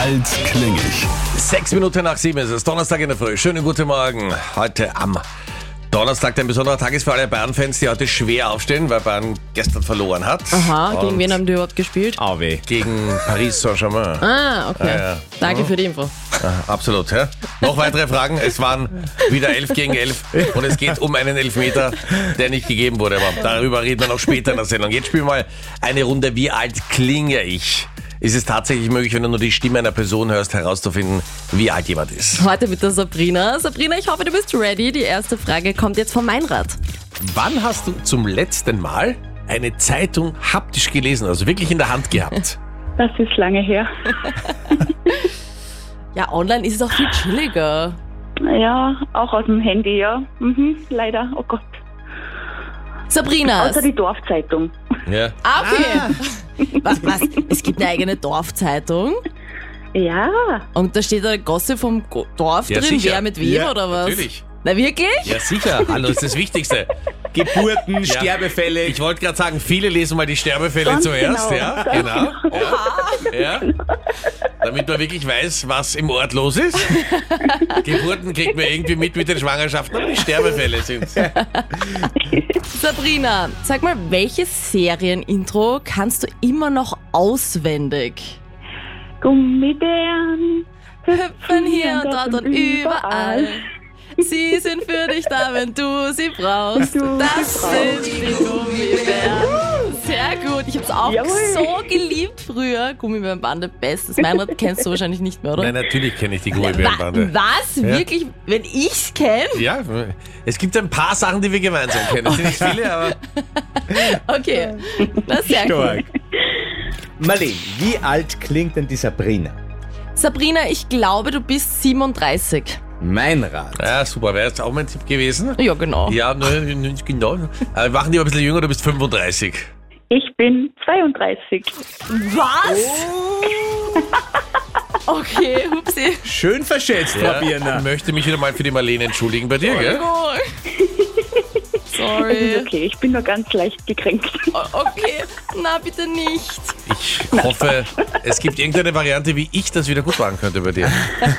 alt klinge ich? 6 Minuten nach 7 ist es, Donnerstag in der Früh. Schönen guten Morgen. Heute am Donnerstag, ein besonderer Tag ist für alle Bayern-Fans, die heute schwer aufstehen, weil Bayern gestern verloren hat. Aha, gegen Und wen haben die überhaupt gespielt? Auweh. Gegen Paris Saint-Germain. Ah, okay. Ja. Danke für die Info. Absolut, ja. Noch weitere Fragen. Es waren wieder 11 gegen 11 und es geht um einen Elfmeter, der nicht gegeben wurde. Aber darüber reden wir noch später in der Sendung. Jetzt spielen wir mal eine Runde. Wie alt klinge ich? Ist es tatsächlich möglich, wenn du nur die Stimme einer Person hörst, herauszufinden, wie alt jemand ist? Heute mit der Sabrina. Sabrina, ich hoffe, du bist ready. Die erste Frage kommt jetzt von Meinrad. Wann hast du zum letzten Mal eine Zeitung haptisch gelesen, also wirklich in der Hand gehabt? Das ist lange her. Ja, online ist es auch viel chilliger. Ja, auch aus dem Handy, ja. Leider, oh Gott. Sabrina. Außer die Dorfzeitung. Ja. Ah, okay. Was? Es gibt eine eigene Dorfzeitung Ja, und da steht der Gossip vom Dorf Ja, drin, sicher. wer mit wem Ja, oder was? natürlich. Na wirklich? Ja, sicher. Hallo, das ist das Wichtigste. Geburten, Sterbefälle. Ich wollte gerade sagen, viele lesen mal die Sterbefälle Ganz zuerst. genau, Ja, ganz genau. Ja. Damit man wirklich weiß, was im Ort los ist. Geburten kriegt man irgendwie mit den Schwangerschaften, aber die Sterbefälle sind Sabrina, sag mal, welches Serienintro kannst du immer noch auswendig? Gummibären. Hüpfen hier und dort und überall. Sie sind für dich da, wenn du sie brauchst. Das sind die Gummibären. Sehr gut. Ich hab's auch Jawohl. so geliebt früher. Gummibärenbande, bestes. Meinrad kennst du wahrscheinlich nicht mehr, oder? Nein, natürlich kenne ich die Gummibärenbande. Was? Wirklich? Wenn ich's kenne? Ja, es gibt ein paar Sachen, die wir gemeinsam kennen. Es sind nicht viele, aber Okay. Das ist sehr Stark. cool. Marlene, wie alt klingt denn die Sabrina? Sabrina, ich glaube, du bist 37. Meinrad. ja, super. Wäre jetzt auch mein Tipp gewesen. Ja, genau. Ja, nicht genau. Aber wir machen die aber ein bisschen jünger, du bist 35. Ich bin 32. Was? Okay, hupsi. Schön verschätzt, Frau Ich Bierner. möchte mich wieder mal für die Marlene entschuldigen bei dir, gell? Sorry. Okay, ich bin nur ganz leicht gekränkt. Okay, na bitte nicht. Ich hoffe, es gibt irgendeine Variante, wie ich das wieder gut machen könnte bei dir.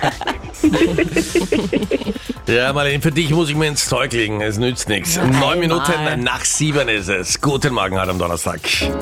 Ja, Marlene, für dich muss ich mir ins Zeug legen. Es nützt nichts. 9 Minuten nach 7 ist es. Guten Morgen heute am Donnerstag.